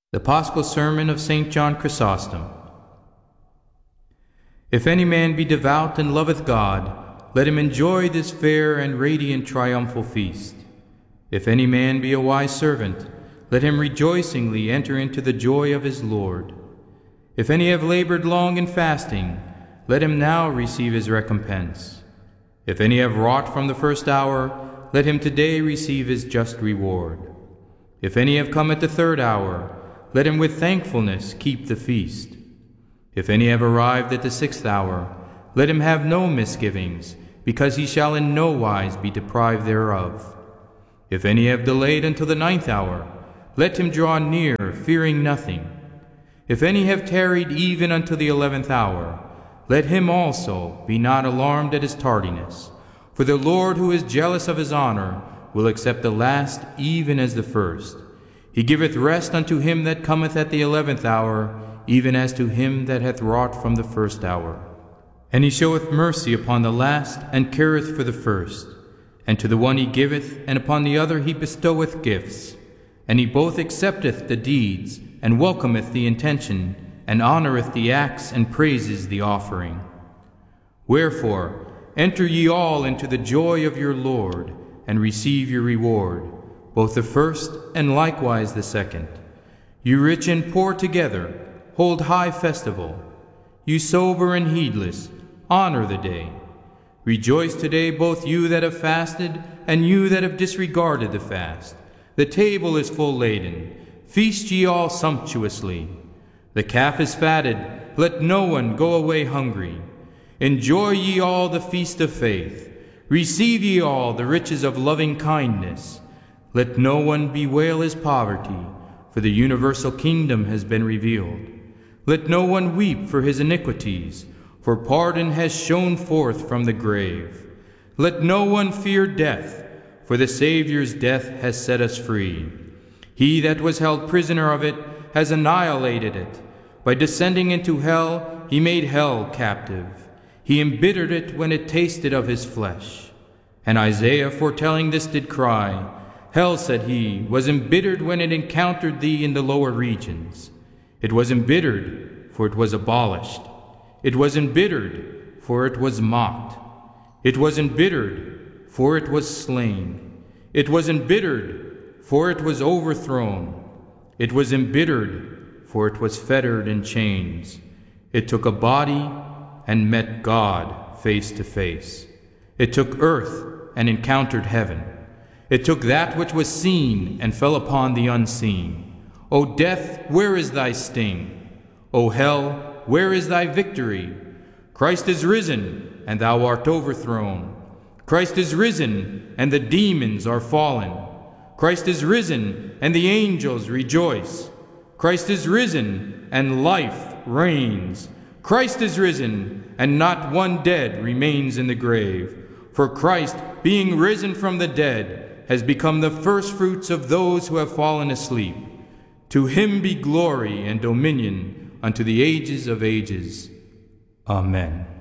The Paschal Sermon of St. John Chrysostom. If any man be devout and loveth God, let him enjoy this fair and radiant triumphal feast. If any man be a wise servant, let him rejoicingly enter into the joy of his Lord. If any have labored long in fasting, let him now receive his recompense. If any have wrought from the first hour, let him today receive his just reward. If any have come at the third hour, let him with thankfulness keep the feast. If any have arrived at the sixth hour, let him have no misgivings, because he shall in no wise be deprived thereof. If any have delayed until the ninth hour, let him draw near, fearing nothing. If any have tarried even unto the 11th hour, let him also be not alarmed at his tardiness. For the Lord, who is jealous of his honor, will accept the last even as the first. He giveth rest unto him that cometh at the 11th hour, even as to him that hath wrought from the first hour. And he showeth mercy upon the last, and careth for the first. And to the one he giveth, and upon the other he bestoweth gifts. And he both accepteth the deeds, and welcometh the intention, and honoureth the acts, and praises the offering. Wherefore, enter ye all into the joy of your Lord, and receive your reward, both the first and likewise the second. You rich and poor together, hold high festival. You sober and heedless, honor the day. Rejoice today, both you that have fasted, and you that have disregarded the fast. The table is full laden, feast ye all sumptuously. The calf is fatted, let no one go away hungry. Enjoy ye all the feast of faith. Receive ye all the riches of loving kindness. Let no one bewail his poverty, for the universal kingdom has been revealed. Let no one weep for his iniquities, for pardon has shone forth from the grave. Let no one fear death, for the Saviour's death has set us free. He that was held prisoner of it has annihilated it. By descending into hell, he made hell captive. He embittered it when it tasted of his flesh. And Isaiah, foretelling this, did cry, Hell, said he, was embittered when it encountered thee in the lower regions. It was embittered, for it was abolished. It was embittered, for it was mocked. It was embittered, for it was slain. It was embittered, for it was overthrown. It was embittered, for it was fettered in chains. It took a body and met God face to face. It took earth and encountered heaven. It took that which was seen and fell upon the unseen. O death, where is thy sting? O hell, where is thy victory? Christ is risen, and thou art overthrown. Christ is risen, and the demons are fallen. Christ is risen, and the angels rejoice. Christ is risen, and life reigns. Christ is risen, and not one dead remains in the grave. For Christ, being risen from the dead, has become the firstfruits of those who have fallen asleep. To him be glory and dominion unto the ages of ages. Amen.